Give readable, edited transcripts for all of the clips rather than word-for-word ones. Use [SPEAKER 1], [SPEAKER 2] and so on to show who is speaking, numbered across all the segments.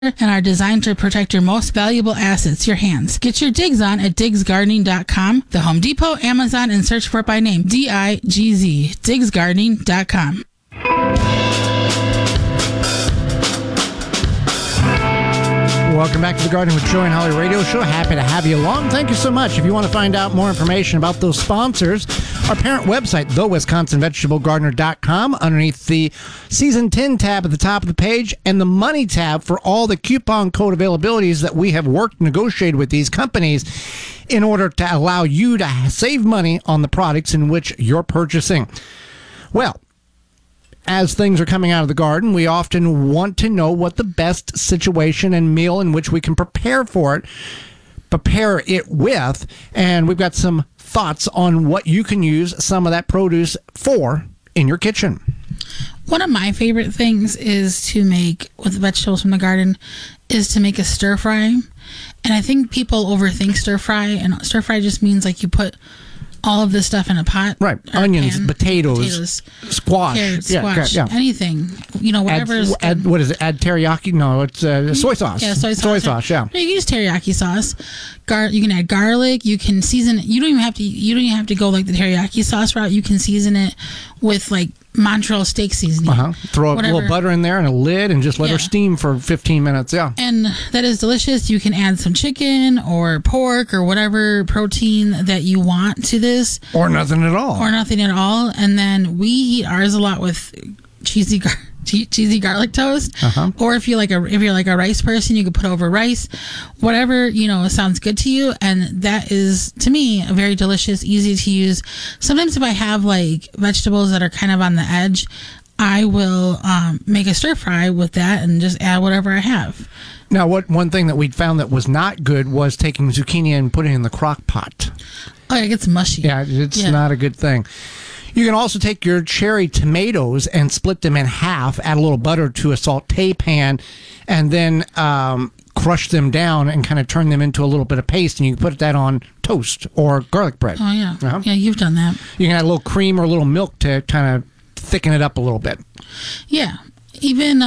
[SPEAKER 1] and are designed to protect your most valuable assets, your hands. Get your digs on at DiggsGardening.com, the Home Depot, Amazon, and search for it by name. DIGZ, DiggsGardening.com.
[SPEAKER 2] Welcome back to the Gardening with Joey and Holly radio show. Happy to have you along. Thank you so much. If you want to find out more information about those sponsors, our parent website, thewisconsinvegetablegardener.com, underneath the Season 10 tab at the top of the page, and the Money tab for all the coupon code availabilities that we have negotiated with these companies in order to allow you to save money on the products in which you're purchasing. Well, as things are coming out of the garden, we often want to know what the best situation and meal in which we can prepare it with. And we've got some thoughts on what you can use some of that produce for in your kitchen.
[SPEAKER 1] One of my favorite things is to make with vegetables from the garden is to make a stir fry. And I think people overthink stir fry, and stir fry just means like you put all of this stuff in a pot.
[SPEAKER 2] Right. Onions, potatoes, squash.
[SPEAKER 1] Carrots, squash, anything. You know, whatever is good.
[SPEAKER 2] What is it? Add teriyaki? No, it's soy sauce.
[SPEAKER 1] Yeah, soy sauce.
[SPEAKER 2] Soy sauce, yeah.
[SPEAKER 1] No, you can use teriyaki sauce. You can add garlic. You can season it. You don't even have to go like the teriyaki sauce route. You can season it with like Montreal steak seasoning.
[SPEAKER 2] Throw a little butter in there and a lid and just let her steam for 15 minutes. Yeah.
[SPEAKER 1] And that is delicious. You can add some chicken or pork or whatever protein that you want to this.
[SPEAKER 2] Or nothing at all.
[SPEAKER 1] And then we eat ours a lot with cheesy garlic toast. Or if you're like a rice person, you could put over rice, whatever, sounds good to you. And that is, to me, a very delicious, easy to use. Sometimes if I have like vegetables that are kind of on the edge, I will make a stir fry with that and just add whatever I have.
[SPEAKER 2] Now, one thing that we found that was not good was taking zucchini and putting it in the crock pot.
[SPEAKER 1] Oh, it gets mushy.
[SPEAKER 2] Yeah, it's not a good thing. You can also take your cherry tomatoes and split them in half, add a little butter to a sauté pan, and then crush them down and kind of turn them into a little bit of paste, and you can put that on toast or garlic bread.
[SPEAKER 1] Oh, yeah. Yeah, you've done that.
[SPEAKER 2] You can add a little cream or a little milk to kind of thicken it up a little bit.
[SPEAKER 1] Yeah. Even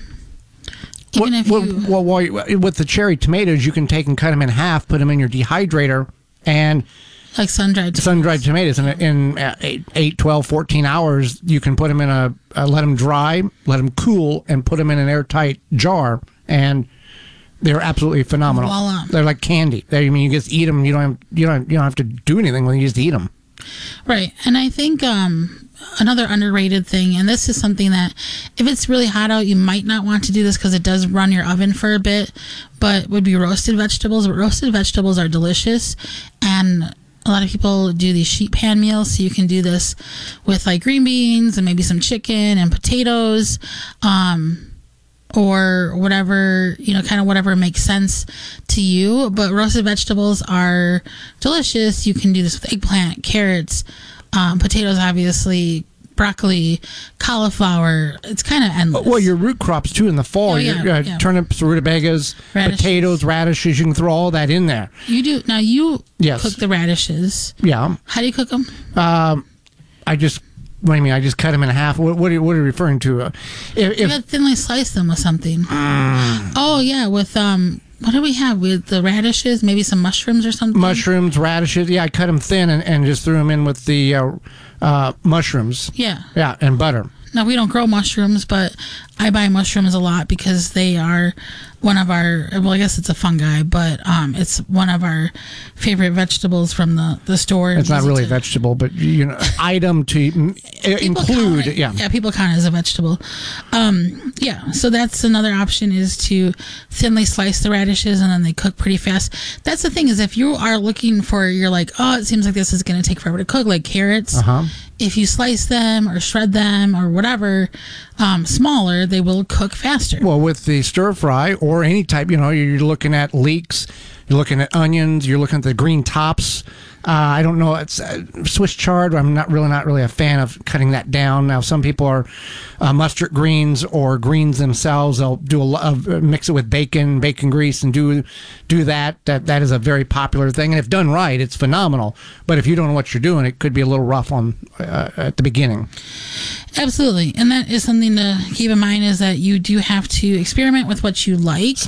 [SPEAKER 1] if you...
[SPEAKER 2] Well, with the cherry tomatoes, you can take and cut them in half, put them in your dehydrator, and...
[SPEAKER 1] Like sun-dried
[SPEAKER 2] tomatoes. In 8, 12, 14 hours, you can put them in let them dry, let them cool, and put them in an airtight jar, and they're absolutely phenomenal.
[SPEAKER 1] Voila.
[SPEAKER 2] They're like candy. You just eat them. You don't have to do anything when you just eat them.
[SPEAKER 1] Right. And I think another underrated thing, and this is something that if it's really hot out, you might not want to do this because it does run your oven for a bit, but would be roasted vegetables. But roasted vegetables are delicious, and a lot of people do these sheet pan meals, so you can do this with like green beans and maybe some chicken and potatoes, or whatever, kind of whatever makes sense to you. But roasted vegetables are delicious. You can do this with eggplant, carrots, potatoes, obviously, broccoli, cauliflower. It's kind of endless.
[SPEAKER 2] Well, your root crops too in the fall. Turnips, rutabagas, potatoes, radishes. You can throw all that in there.
[SPEAKER 1] You do. Now you cook the radishes.
[SPEAKER 2] Yeah. How
[SPEAKER 1] do you cook them?
[SPEAKER 2] What do you mean? I just cut them in half. What are you referring to?
[SPEAKER 1] You got thinly slice them with something. Oh yeah, with what do we have with the radishes? Maybe some mushrooms or something.
[SPEAKER 2] Mushrooms, radishes. Yeah, I cut them thin and just threw them in with the mushrooms.
[SPEAKER 1] Yeah.
[SPEAKER 2] Yeah, and butter.
[SPEAKER 1] Now, we don't grow mushrooms, but I buy mushrooms a lot because they are one of our, well, I guess it's a fungi, but it's one of our favorite vegetables from the store.
[SPEAKER 2] It's not really a vegetable, but, item to include. Yeah,
[SPEAKER 1] people count it as a vegetable. So that's another option, is to thinly slice the radishes, and then they cook pretty fast. That's the thing, is if you are looking for, you're like, oh, it seems like this is going to take forever to cook, like carrots. If you slice them or shred them or whatever, smaller, they will cook faster.
[SPEAKER 2] Well, with the stir fry or any type, you're looking at leeks, you're looking at onions, you're looking at the green tops. I don't know. It's Swiss chard. I'm not really a fan of cutting that down. Now, some people are mustard greens or greens themselves. They'll do mix it with bacon grease, and do that. That is a very popular thing. And if done right, it's phenomenal. But if you don't know what you're doing, it could be a little rough on at the beginning.
[SPEAKER 1] Absolutely. And that is something to keep in mind, is that you do have to experiment with what you like.